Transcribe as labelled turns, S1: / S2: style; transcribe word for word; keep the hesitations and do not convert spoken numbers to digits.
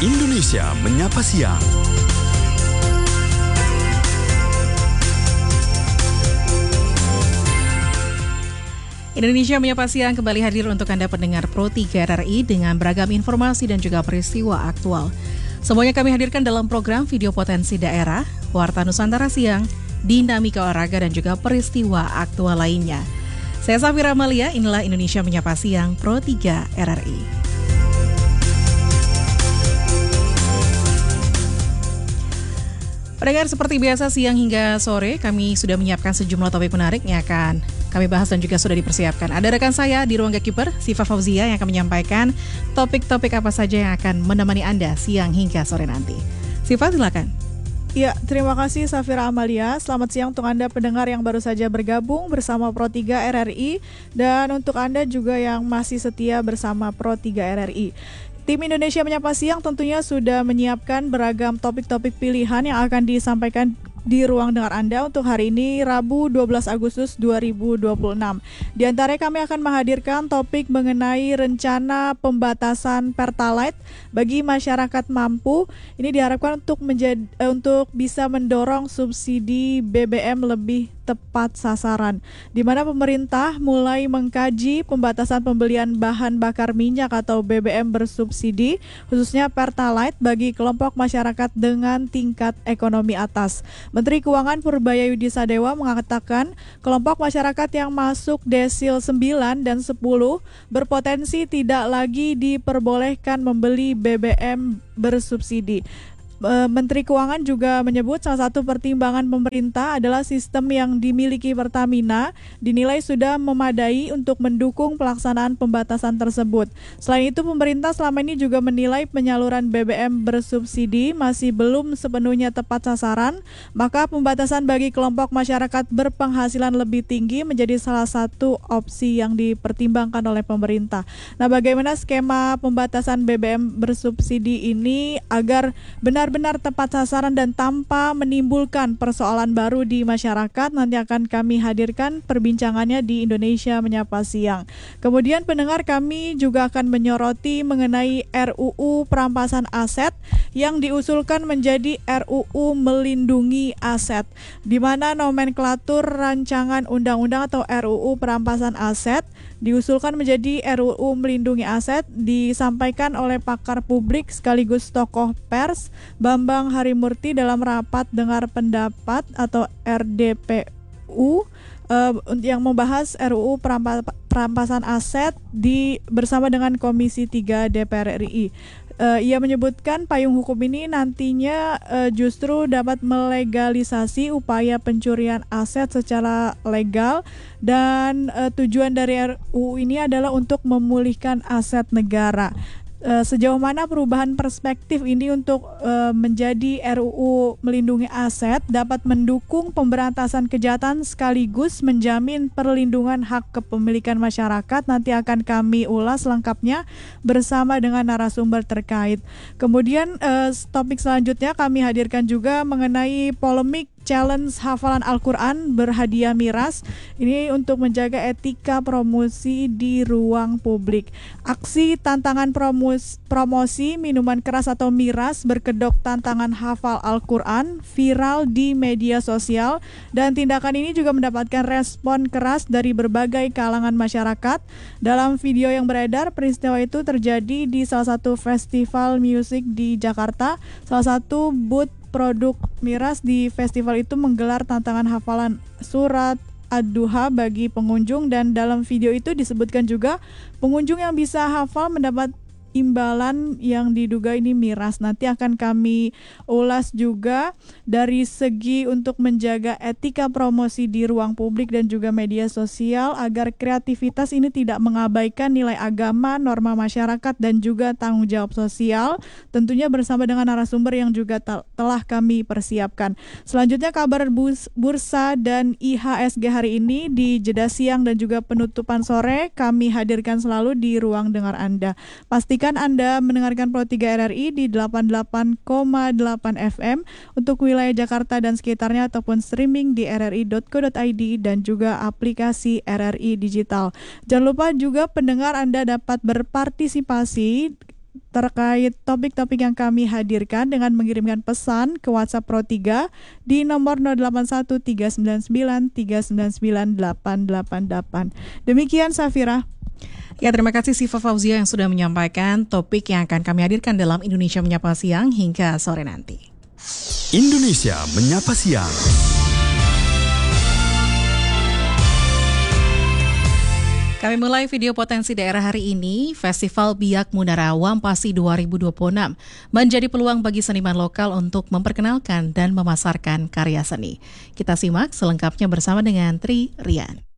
S1: Indonesia Menyapa Siang.
S2: Indonesia Menyapa Siang kembali hadir untuk Anda pendengar Pro tiga R R I dengan beragam informasi dan juga peristiwa aktual. Semuanya kami hadirkan dalam program Video Potensi Daerah, Warta Nusantara Siang, Dinamika Olahraga dan juga peristiwa aktual lainnya. Saya Safira Amalia, inilah Indonesia Menyapa Siang Pro tiga R R I. Pendengar, seperti biasa siang hingga sore kami sudah menyiapkan sejumlah topik menarik yang akan kami bahas dan juga sudah dipersiapkan. Ada rekan saya di ruang gatekeeper, Siva Fauzia, yang akan menyampaikan topik-topik apa saja yang akan menemani Anda siang hingga sore nanti. Siva, silakan.
S3: Ya, terima kasih Safira Amalia. Selamat siang untuk Anda pendengar yang baru saja bergabung bersama Pro tiga R R I dan untuk Anda juga yang masih setia bersama Pro tiga R R I. Tim Indonesia Menyapa Siang tentunya sudah menyiapkan beragam topik-topik pilihan yang akan disampaikan di ruang dengar Anda untuk hari ini Rabu dua belas Agustus dua ribu dua puluh enam. Di antaranya kami akan menghadirkan topik mengenai rencana pembatasan Pertalite bagi masyarakat mampu. Ini diharapkan untuk menjadi eh, untuk bisa mendorong subsidi B B M lebih tepat sasaran, di mana pemerintah mulai mengkaji pembatasan pembelian bahan bakar minyak atau B B M bersubsidi, khususnya Pertalite bagi kelompok masyarakat dengan tingkat ekonomi atas. Menteri Keuangan Purbayayudi Sadewa mengatakan kelompok masyarakat yang masuk desil sembilan dan sepuluh berpotensi tidak lagi diperbolehkan membeli B B M bersubsidi. Menteri Keuangan juga menyebut salah satu pertimbangan pemerintah adalah sistem yang dimiliki Pertamina dinilai sudah memadai untuk mendukung pelaksanaan pembatasan tersebut. Selain itu, pemerintah selama ini juga menilai penyaluran B B M bersubsidi masih belum sepenuhnya tepat sasaran, maka pembatasan bagi kelompok masyarakat berpenghasilan lebih tinggi menjadi salah satu opsi yang dipertimbangkan oleh pemerintah. Nah, bagaimana skema pembatasan B B M bersubsidi ini agar benar benar tepat sasaran dan tanpa menimbulkan persoalan baru di masyarakat? Nanti akan kami hadirkan perbincangannya di Indonesia Menyapa Siang. Kemudian pendengar, kami juga akan menyoroti mengenai R U U perampasan aset yang diusulkan menjadi R U U melindungi aset, di mana nomenklatur rancangan undang-undang atau R U U perampasan aset diusulkan menjadi R U U melindungi aset disampaikan oleh pakar publik sekaligus tokoh pers Bambang Harimurti dalam rapat dengar pendapat atau R D P U uh, yang membahas R U U perampa, perampasan aset di bersama dengan Komisi tiga D P R R I. Uh, ia menyebutkan payung hukum ini nantinya uh, justru dapat melegalisasi upaya pencurian aset secara legal dan uh, tujuan dari R U U ini adalah untuk memulihkan aset negara. Uh, sejauh mana perubahan perspektif ini untuk uh, menjadi R U U melindungi aset dapat mendukung pemberantasan kejahatan sekaligus menjamin perlindungan hak kepemilikan masyarakat? Nanti akan kami ulas lengkapnya bersama dengan narasumber terkait. Kemudian uh, topik selanjutnya kami hadirkan juga mengenai polemik challenge hafalan Al-Quran berhadiah miras. Ini untuk menjaga etika promosi di ruang publik. Aksi tantangan promos, promosi minuman keras atau miras berkedok tantangan hafal Al-Quran viral di media sosial, dan tindakan ini juga mendapatkan respon keras dari berbagai kalangan masyarakat. Dalam video yang beredar, peristiwa itu terjadi di salah satu festival musik di Jakarta. Salah satu booth produk miras di festival itu menggelar tantangan hafalan surat Ad-Duha bagi pengunjung, dan dalam video itu disebutkan juga pengunjung yang bisa hafal mendapat imbalan yang diduga ini miras. Nanti akan kami ulas juga dari segi untuk menjaga etika promosi di ruang publik dan juga media sosial agar kreativitas ini tidak mengabaikan nilai agama, norma masyarakat dan juga tanggung jawab sosial, tentunya bersama dengan narasumber yang juga te- telah kami persiapkan. Selanjutnya kabar bus- bursa dan I H S G hari ini di jeda siang dan juga penutupan sore kami hadirkan selalu di ruang dengar Anda. Pastikan Anda mendengarkan Pro tiga R R I di delapan puluh delapan koma delapan F M untuk wilayah Jakarta dan sekitarnya ataupun streaming di r r i dot co dot i d dan juga aplikasi R R I Digital. Jangan lupa juga pendengar Anda dapat berpartisipasi terkait topik-topik yang kami hadirkan dengan mengirimkan pesan ke WhatsApp Pro tiga di nomor nol delapan satu tiga sembilan sembilan tiga sembilan sembilan delapan delapan delapan. Demikian Safira.
S2: Ya, terima kasih Siva Fauzia yang sudah menyampaikan topik yang akan kami hadirkan dalam Indonesia Menyapa Siang hingga sore nanti.
S1: Indonesia Menyapa Siang.
S2: Kami mulai video potensi daerah hari ini. Festival Biak Munara Wampasi dua ribu dua puluh enam menjadi peluang bagi seniman lokal untuk memperkenalkan dan memasarkan karya seni. Kita simak selengkapnya bersama dengan Tri Rian.